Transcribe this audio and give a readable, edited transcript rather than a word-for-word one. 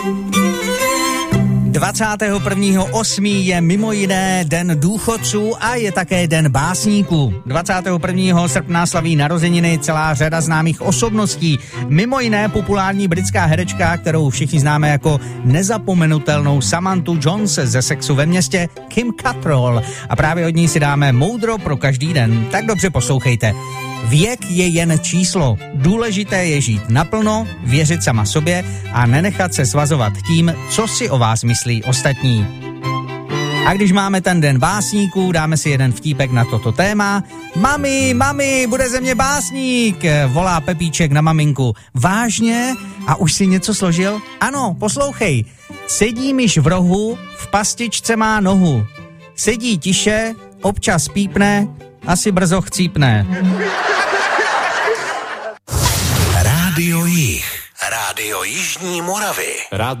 21.8. je mimo jiné den důchodců a je také den básníků. 21. srpna slaví narozeniny celá řada známých osobností. Mimo jiné populární britská herečka, kterou všichni známe jako nezapomenutelnou Samanthu Jones ze Sexu ve městě, Kim Cattrall. A právě od ní si dáme moudro pro každý den. Tak dobře poslouchejte. Věk je jen číslo. Důležité je žít naplno, věřit sama sobě a nenechat se svazovat tím, co si o vás myslí ostatní. A když máme ten den básníků, dáme si jeden vtípek na toto téma. Mami, bude ze mě básník, volá Pepíček na maminku. Vážně? A už si něco složil? Ano, poslouchej. Sedí myš v rohu, v pastičce má nohu. Sedí tiše, občas pípne, asi brzo chcípne. Rádio Jih, Rádio Jižní Moravy.